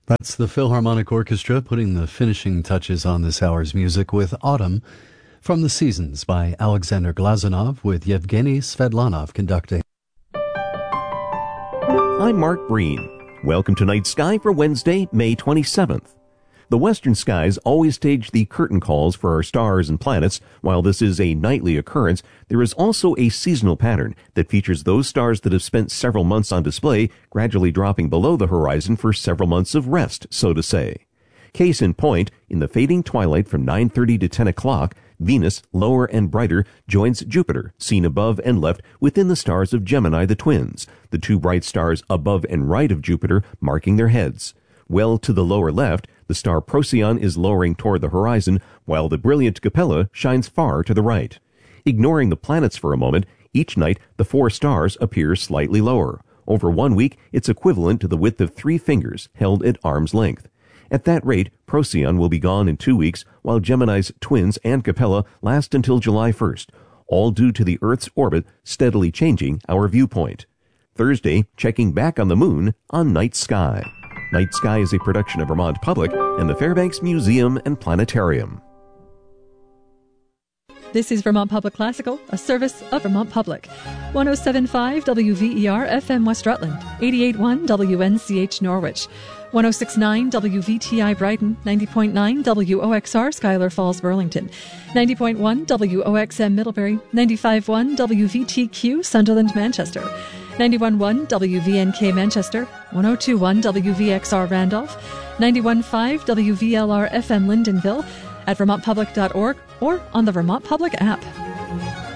That's the Philharmonic Orchestra putting the finishing touches on this hour's music with Autumn from The Seasons by Alexander Glazunov with Yevgeny Svedlanov conducting. I'm Mark Breen. Welcome to Night Sky for Wednesday, May 27th. The western skies always stage the curtain calls for our stars and planets. While this is a nightly occurrence, there is also a seasonal pattern that features those stars that have spent several months on display gradually dropping below the horizon for several months of rest, so to say. Case in point, in the fading twilight from 9:30 to 10 o'clock, Venus, lower and brighter, joins Jupiter, seen above and left within the stars of Gemini the Twins, the two bright stars above and right of Jupiter marking their heads. Well to the lower left, the star Procyon is lowering toward the horizon, while the brilliant Capella shines far to the right. Ignoring the planets for a moment, each night the four stars appear slightly lower. Over 1 week, it's equivalent to the width of 3 fingers held at arm's length. At that rate, Procyon will be gone in 2 weeks, while Gemini's Twins and Capella last until July 1st, all due to the Earth's orbit steadily changing our viewpoint. Thursday, checking back on the moon on Night Sky. Night Sky is a production of Vermont Public and the Fairbanks Museum and Planetarium. This is Vermont Public Classical, a service of Vermont Public. 107.5 WVER FM West Rutland, 88.1 WNCH Norwich, 106.9 WVTI Brighton, 90.9 WOXR Schuyler Falls Burlington, 90.1 WOXM Middlebury, 95.1 WVTQ Sunderland Manchester, 91.1 WVNK Manchester, 102.1 WVXR Randolph, 91.5 WVLR FM Lyndonville, at vermontpublic.org or on the Vermont Public app.